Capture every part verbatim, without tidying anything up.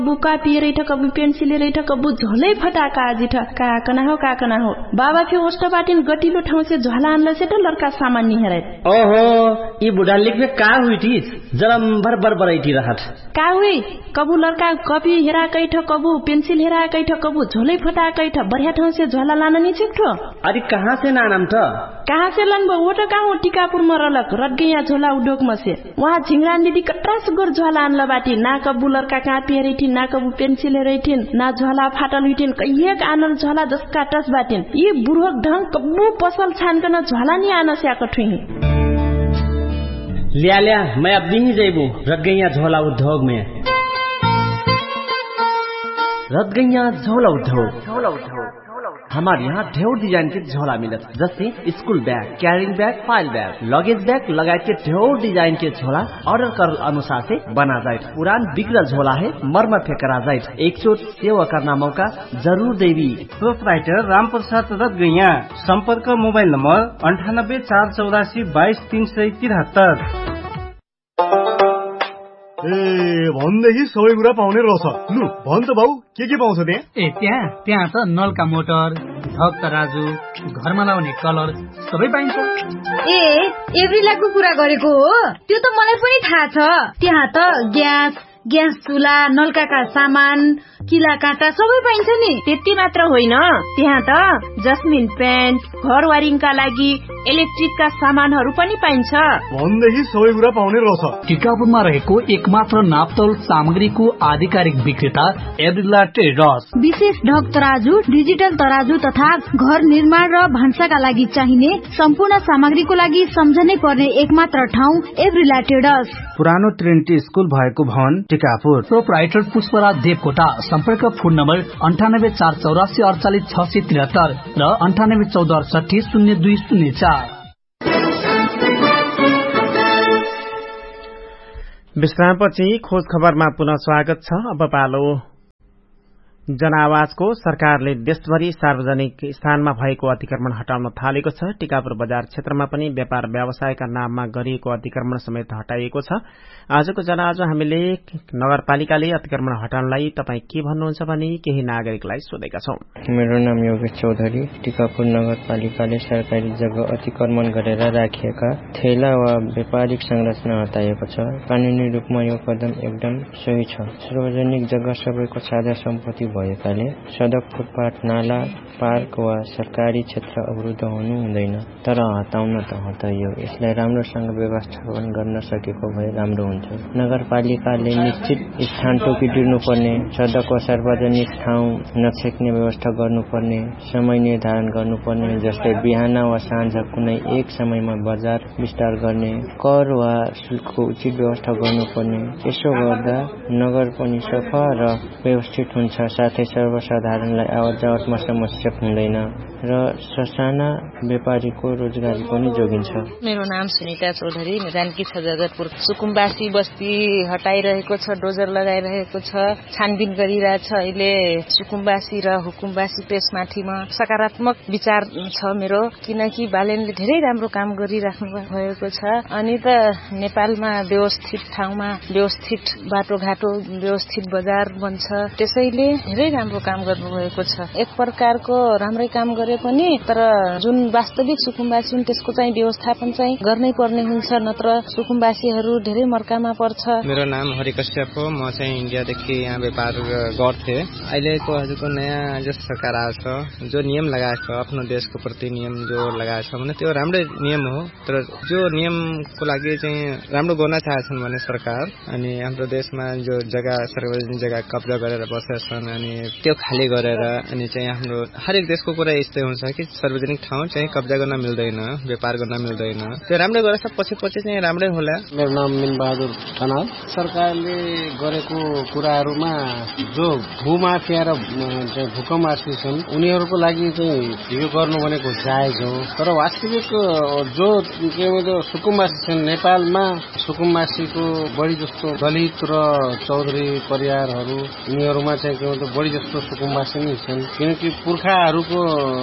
बुका पिए रही कबू पेंसिल रही कबू झोलै फटाका आजी ठ का कना हो का कना हो बाबा फे ओस्ट बाटिन गटिलो ठाउँ से झोला आनले से त लड़का सामान नि हेरे ओहो ई बुढा लिख में का हुई थी जलम भर भर बरैठी रहत का हुई कबू लड़का कॉपी हेरा कैठ कबू पेंसिल हेरा कैठ कबू झोलै फटा कैठ बढ़िया ठाउँ से झोला लान नि छिक्ठो अरे कहाँ से नानम त कहाँ से लनबो वो त कहाँ टिकापुर में रलक रटगैया झोला उद्योग में से वहाँ झिंगरान दीदी कट्रास गोर झोला आनला बाटी ना कबू लड़का कापी हेरैठी ना कबू पेंसिल हेरैठिन ना झोला फाटल हुइठिन कहिएक आनल झोला जसका टस बाटिन यी बुढोक ढंग कबू पसल छानकन झोला नि आन स्याक ठुही लिया लिया मैं अब नहीं जाइबू रटगैया झोला उद्योग में रटगैया झोला उद्योग झोला उद्योग हमारे यहाँ ढेर डिजाइन के झोला मिलत जैसे school bag carrying bag file bag luggage bag लगायत के ढेर डिजाइन के झोला ऑर्डर कर अनुसार से बना जाए पुरान बिगड़ल झोला है मरम्मत करा जाए एक चोट सेवा करना मौका जरूर देवी प्रोपराइटर राम प्रसाद रटगैया संपर्क मोबाइल नंबर अंठानब्बे चार चौरासी बाईस तीन सय तिहत्तर ए भन्देखि सबै कुरा पाउने रहेछ लु भन् त भाउ के के पाउँछ त्यहाँ ए त्यहाँ त्यहाँ त नलका मोटर ढक तराजु घरमा लाउने कलर सबै पाइन्छ ए एभ्रिलाको कुरा गरेको हो त्यो त मलाई पनि थाहा छ त्यहाँ त ग्यास ग्यास चुला नलकाका सामान किला काँटा सबै पाइन्छ नि त्यति मात्र होइन त्यहाँ त जस्मिन पेन्ट घर वारिङका लागि इलेक्ट्रिकका सामानहरू पनि पाइन्छ भन्देखि सबै कुरा पाउने रहेछ टिकापुरमा रहेको एकमात्र नापतोल सामग्रीको आधिकारिक विक्रेता एभ्रिला ट्रेडर्स विशेष ढक तराजु डिजिटल तराजु तथा घर निर्माण र भान्साका लागि चाहिने सम्पूर्ण सामग्रीको लागि सम्झनै पर्ने एकमात्र ठाउँ एभ्रिला ट्रेडर्स पुरानो ट्रिनिटी स्कूल भएको भवन टिकापुर प्रोपराइटर पुष्पराज देवकोटा संपर्क फोन नम्बर अन्ठानब्बे चार चौरासी अडचालिस छ सय त्रिहत्तर र अन्ठानब्बे चौध अडसठी शून्य दुई शून्य चार। विश्रामपछि खोज खबरमा पुनः स्वागत छ। अब पालो जनआवाजको। सरकारले देशभरि सार्वजनिक स्थानमा भएको अतिक्रमण हटाउन थालेको छ। टिकापुर बजार क्षेत्रमा पनि व्यापार व्यवसायका नाममा गरिएको अतिक्रमण समेत हटाइएको छ। आजको जनआवाजमा हामीले नगरपालिकाले अतिक्रमण हटाउनलाई तपाई के भन्नुहुन्छ भनी केही नागरिकलाई सोधेका छौं। मेरो नाम योगेश चौधरी। टिकापुर नगरपालिकाले सरकारी जग्गा अतिक्रमण गरेर राखिएका थैला वा व्यापारिक संरचना हटाएको छ। कानूनी रूपमा यो कदम एकदम सही छ। सार्वजनिक जग्गा सबैको साझा सम्पत्ति भएकाले सडक, फुटपाथ, नाला, पार्क वा सरकारी क्षेत्र अवरुद्ध हुनु हुँदैन। तर हटाउन त हटाइयो, यसलाई राम्रोसँग व्यवस्थापन गर्न सकेको भए राम्रो हुन्छ। नगरपालिकाले निश्चित स्थान तोकिदिनु पर्ने, सडक वा सार्वजनिक ठाउँ नछेक्ने व्यवस्था गर्नुपर्ने, समय निर्धारण गर्नुपर्ने, जस्तै बिहान वा साँझ कुनै एक समयमा बजार विस्तार गर्ने, कर वा शुल्कको उचित व्यवस्था गर्नुपर्ने। यसो गर्दा नगर पनि सफा र व्यवस्थित हुन्छ, साथै सर्वसाधारणलाई आवत जावतमा समस्या हुँदैन र ससाना व्यापारीको रोजगारी पनि जोगिन्छ। मेरो नाम सुनिता चौधरी, जानकी छ जगतपुर। सुकुम्बासी बस्ती हटाइरहेको छ, डोजर लगाइरहेको छ, छानबिन गरिरहेछ। अहिले सुकुम्बासी र हुकुम्बासी त्यसमाथिमा सकारात्मक विचार छ मेरो, किनकि बालेनले धेरै राम्रो काम गरिराख्नु भएको छ। अनि त नेपालमा व्यवस्थित ठाउँमा व्यवस्थित बाटोघाटो, व्यवस्थित बजार बन्छ, त्यसैले धेरै राम्रो काम गर्नुभएको छ। एक प्रकारको राम्रै काम गरे पनि, तर जुन वास्तविक सुकुम्बासी हुन् त्यसको चाहिँ व्यवस्थापन चाहिँ गर्नै पर्ने हुन्छ, नत्र सुकुम्बासीहरू धेरै मर्कामा पर्छ। मेरो नाम हरि कश्यप हो। म चाहिँ इन्डियादेखि यहाँ व्यापार गर्थे। अहिलेको हजुरको नयाँ जो सरकार आएको छ, जो नियम लगाएको छ आफ्नो देशको प्रति नियम जो लगाएको छ भने त्यो राम्रै नियम हो। तर जो नियमको लागि चाहिँ राम्रो गर्न चाहेछन् भने सरकार, अनि हाम्रो देशमा जो जग्गा सार्वजनिक जग्गा कब्जा गरेर बसेका छन् अनि त्यो खाली गरेर, अनि चाहिँ हाम्रो हरेक देशको कुरा यस्तै हुन्छ कि सार्वजनिक ठाउँ चाहिँ कब्जा गर्न मिल्दैन, व्यापार गर्न मिल्दैन। त्यो राम्रै गरेछ, पछि पछि चाहिँ राम्रै होला। मेरो नाम मिनबहादुर खनाल। सरकारले गरेको कुराहरूमा जो भूमाफिया र भूकम्पवासी छन् उनीहरूको लागि चाहिँ यो गर्नु भनेको जायज हो। तर वास्तविक जो के भन्छ सुकुम्बासी छन् नेपालमा, सुकुम्बासीको बढी जस्तो दलित र चौधरी परिवारहरू, यिनीहरूमा चाहिँ के भन्छ बढी जस्तो सुकुम्बासी नै छन्, किनकि पुर्खाहरूको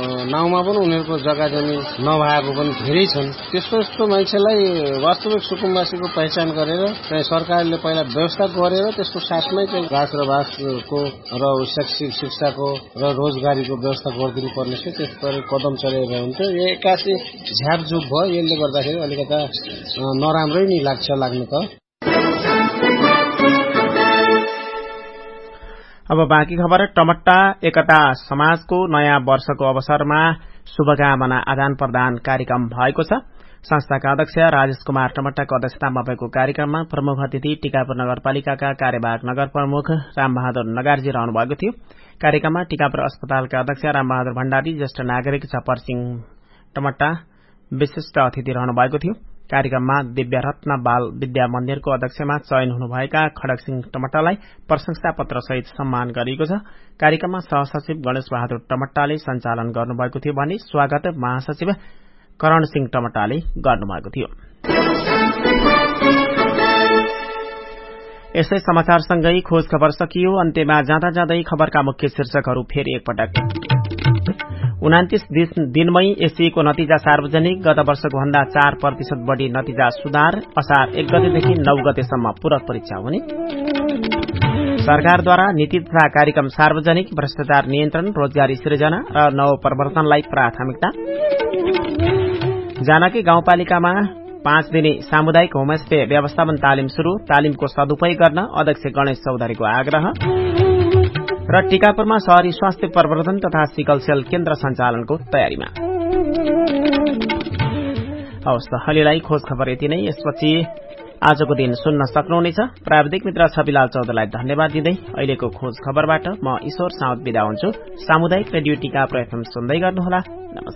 नाउँमा पनि उनीहरूको जग्गा जमिन नभएको पनि धेरै छन्। त्यस्तो यस्तो मान्छेलाई वास्तविक सुकुम्बासीको पहिचान गरेर चाहिँ सरकारले पहिला व्यवस्था गरेर त्यसको साथमै चाहिँ घाँस र बाँसको र शैक्षिक शिक्षाको र रोजगारीको व्यवस्था गरिदिनु पर्ने छ। त्यसरी कदम चलाइरहेको हुन्छ। यो एक्कासी झ्यापझुप भयो, यसले गर्दाखेरि अलिकता नराम्रै नि लाग्छ लाग्नु त। अब बाँकी खबर। टमट्टा एकता समाजको नयाँ वर्षको अवसरमा शुभकामना आदान प्रदान कार्यक्रम भएको छ। संस्थाका अध्यक्ष राजेश कुमार टमट्टाको अध्यक्षतामा भएको कार्यक्रममा प्रमुख अतिथि टीकापुर नगरपालिकाका कार्यवाहक नगर प्रमुख रामबहादुर नगार्जी रहनु भएको थियो। कार्यक्रममा टीकापुर अस्पतालका अध्यक्ष रामबहादुर भण्डारी, ज्येष्ठ नागरिक छपर सिंह टमट्टा विशिष्ट अतिथि रहनु भएको थियो। कार्यक्रममा दिव्य रत्न बाल विद्या मन्दिरको अध्यक्षमा चयन हुनुभएका खडक सिंह टमट्टालाई प्रशंसा पत्र सहित सम्मान गरिएको छ। कार्यक्रममा सहसचिव गणेश बहादुर टमट्टाले सञ्चालन गर्नुभएको थियो भने स्वागत महासचिव करण सिंह टमट्टाले गर्नुभएको थियो। यसै समाचारसँगै खोज खबर सकियो। अन्त्यमा जाँदा जाँदै खबरका मुख्य शीर्षकहरू फेरि एकपटक। उनातिस दिनमै एसईको नतिजा सार्वजनिक। गत वर्षको भन्दा चार प्रतिशत बढ़ी नतिजा सुधार। असार एक गतेदेखि नौ गतेसम्म पूरक परीक्षा हुने। सरकारद्वारा नीति तथा कार्यक्रम सार्वजनिक। भ्रष्टाचार नियन्त्रण, रोजगारी सृजना र नवप्रवर्तनलाई प्राथमिकता। जानकी गाउँपालिकामा पाँच दिने सामुदायिक होमस्टे व्यवस्थापन तालिम शुरू। तालिमको सदुपयोग गर्न अध्यक्ष गणेश चौधरीको आग्रह। र टीकापुरमा शहरी स्वास्थ्य प्रवर्धन तथा सिकल सेल केन्द्र सञ्चालनको तयारीमा। हवस् त, अहिलेलाई खोज खबर यति नै। यसपछि आजको दिन सुन्न सक्नुहुनेछ। प्राविधिक मित्र छविलाल चौधरीलाई धन्यवाद दिँदै अहिलेको खोज खबरबाट म ईश्वर साउद बिदा हुन्छु। सामुदायिक रेडियो टीकापुर एफएम सुन्दै गर्नुहोला। नमस्कार।